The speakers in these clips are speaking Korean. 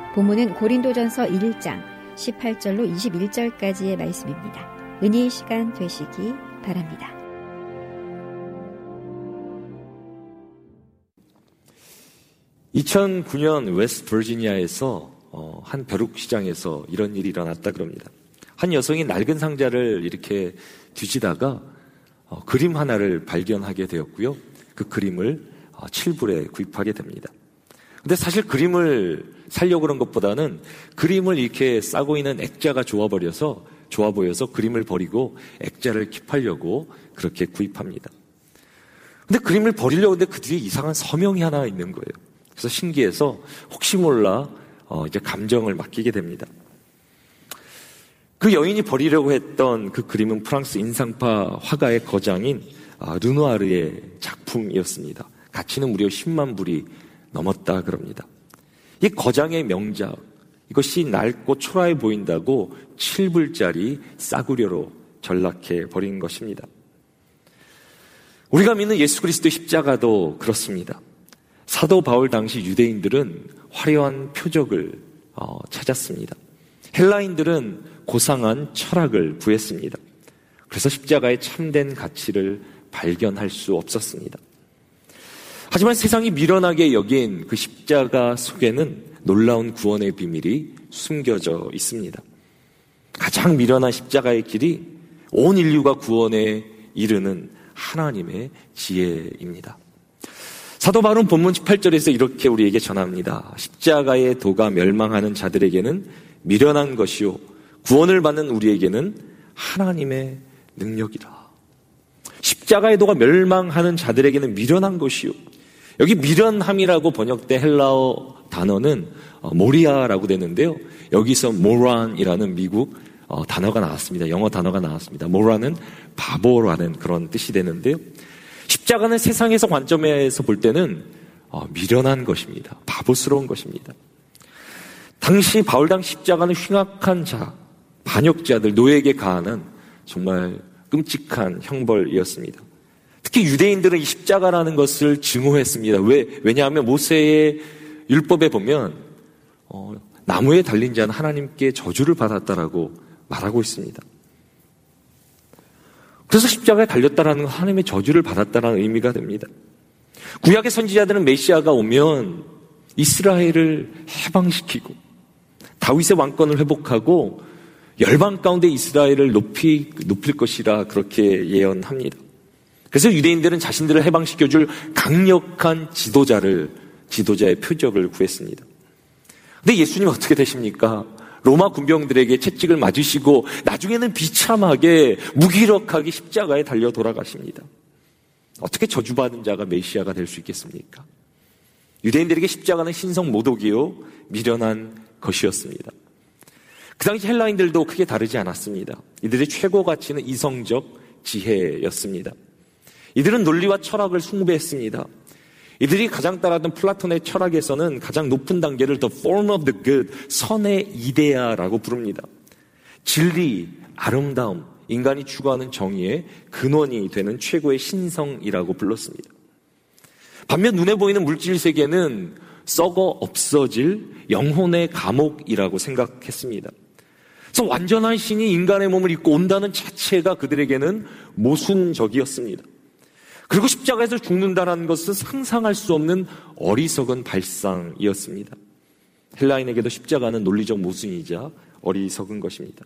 본문은 고린도전서 1장 18절로 21절까지의 말씀입니다. 은혜의 시간 되시기 바랍니다. (2009년) 웨스트 버지니아에서 한 벼룩시장에서 이런 일이 일어났다 그럽니다. 한 여성이 낡은 상자를 이렇게 뒤지다가 그림 하나를 발견하게 되었고요. 그 그림을 7불에 구입하게 됩니다. 근데 사실 그림을 사려고 그런 것보다는 그림을 이렇게 싸고 있는 액자가 좋아 보여서 그림을 버리고 액자를 킵하려고 그렇게 구입합니다. 근데 그림을 버리려고 하는데 그 뒤에 이상한 서명이 하나 있는 거예요. 그래서 신기해서 혹시 몰라 이제 감정을 맡기게 됩니다. 그 여인이 버리려고 했던 그 그림은 프랑스 인상파 화가의 거장인 르누아르의 작품이었습니다. 가치는 무려 10만 불이 넘었다 그럽니다. 이 거장의 명작, 이것이 낡고 초라해 보인다고 7불짜리 싸구려로 전락해 버린 것입니다. 우리가 믿는 예수 그리스도의 십자가도 그렇습니다. 사도 바울 당시 유대인들은 화려한 표적을 찾았습니다. 헬라인들은 고상한 철학을 구했습니다. 그래서 십자가의 참된 가치를 발견할 수 없었습니다. 하지만 세상이 미련하게 여긴 그 십자가 속에는 놀라운 구원의 비밀이 숨겨져 있습니다. 가장 미련한 십자가의 길이 온 인류가 구원에 이르는 하나님의 지혜입니다. 사도 바울은 본문 18절에서 이렇게 우리에게 전합니다. 십자가의 도가 멸망하는 자들에게는 미련한 것이요 구원을 받는 우리에게는 하나님의 능력이라. 십자가의 도가 멸망하는 자들에게는 미련한 것이요. 여기 미련함이라고 번역된 헬라어 단어는 모리아라고 되는데요. 여기서 모란이라는 미국 단어가 나왔습니다. 영어 단어가 나왔습니다. 모란은 바보라는 그런 뜻이 되는데요. 십자가는 세상에서 관점에서 볼 때는 미련한 것입니다. 바보스러운 것입니다. 당시 바울당 십자가는 흉악한 자, 반역자들, 노예에게 가하는 정말 끔찍한 형벌이었습니다. 특히 유대인들은 이 십자가라는 것을 증오했습니다. 왜냐하면 모세의 율법에 보면 나무에 달린 자는 하나님께 저주를 받았다라고 말하고 있습니다. 그래서 십자가에 달렸다라는 건 하나님의 저주를 받았다라는 의미가 됩니다. 구약의 선지자들은 메시아가 오면 이스라엘을 해방시키고 다윗의 왕권을 회복하고 열방 가운데 이스라엘을 높일 것이라 그렇게 예언합니다. 그래서 유대인들은 자신들을 해방시켜줄 강력한 지도자의 표적을 구했습니다. 근데 예수님 어떻게 되십니까? 로마 군병들에게 채찍을 맞으시고 나중에는 비참하게 무기력하게 십자가에 달려 돌아가십니다. 어떻게 저주받은 자가 메시아가 될 수 있겠습니까? 유대인들에게 십자가는 신성 모독이요 미련한 것이었습니다. 그 당시 헬라인들도 크게 다르지 않았습니다. 이들의 최고 가치는 이성적 지혜였습니다. 이들은 논리와 철학을 숭배했습니다. 이들이 가장 따랐던 플라톤의 철학에서는 가장 높은 단계를 The form of the good, 선의 이데아라고 부릅니다. 진리, 아름다움, 인간이 추구하는 정의의 근원이 되는 최고의 신성이라고 불렀습니다. 반면 눈에 보이는 물질 세계는 썩어 없어질 영혼의 감옥이라고 생각했습니다. 그래서 완전한 신이 인간의 몸을 입고 온다는 자체가 그들에게는 모순적이었습니다. 그리고 십자가에서 죽는다는 것은 상상할 수 없는 어리석은 발상이었습니다. 헬라인에게도 십자가는 논리적 모순이자 어리석은 것입니다.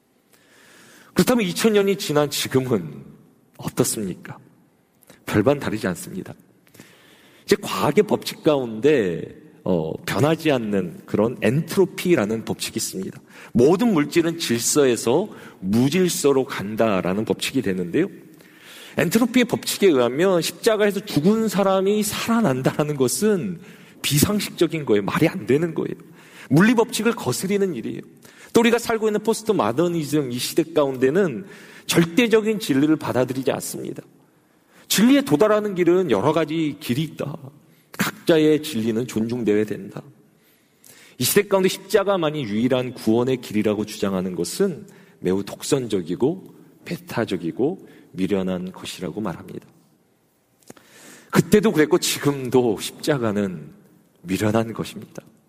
그렇다면 2000년이 지난 지금은 어떻습니까? 별반 다르지 않습니다. 이제 과학의 법칙 가운데 변하지 않는 그런 엔트로피라는 법칙이 있습니다. 모든 물질은 질서에서 무질서로 간다라는 법칙이 되는데요. 엔트로피의 법칙에 의하면 십자가에서 죽은 사람이 살아난다는 것은 비상식적인 거예요. 말이 안 되는 거예요. 물리 법칙을 거스리는 일이에요. 또 우리가 살고 있는 포스트 마더니즘 이 시대 가운데는 절대적인 진리를 받아들이지 않습니다. 진리에 도달하는 길은 여러 가지 길이 있다. 각자의 진리는 존중되어야 된다. 이 시대 가운데 십자가만이 유일한 구원의 길이라고 주장하는 것은 매우 독선적이고 배타적이고 미련한 것이라고 말합니다. 그때도 그랬고 지금도 십자가는 미련한 것입니다.